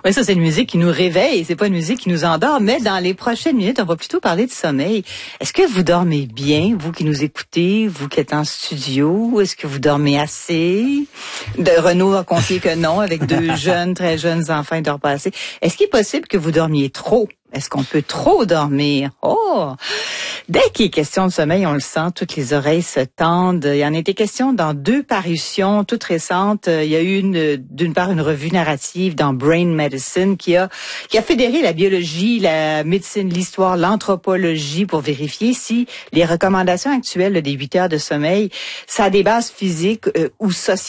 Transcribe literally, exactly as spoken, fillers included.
Oui, ça, c'est une musique qui nous réveille, c'est pas une musique qui nous endort, mais dans les prochaines minutes, on va plutôt parler de sommeil. Est-ce que vous dormez bien, vous qui nous écoutez, vous qui êtes en studio? Est-ce que vous dormez assez? De Renaud a confié que non, avec deux jeunes, très jeunes enfants, il dort pas assez. Est-ce qu'il est possible que vous dormiez trop? Est-ce qu'on peut trop dormir? Oh! Dès qu'il est question de sommeil, on le sent, toutes les oreilles se tendent. Il y en a été question dans deux parutions toutes récentes. Il y a eu une, d'une part une revue narrative dans Brain Medicine qui a, qui a fédéré la biologie, la médecine, l'histoire, l'anthropologie pour vérifier si les recommandations actuelles des huit heures de sommeil, ça a des bases physiques euh, ou sociales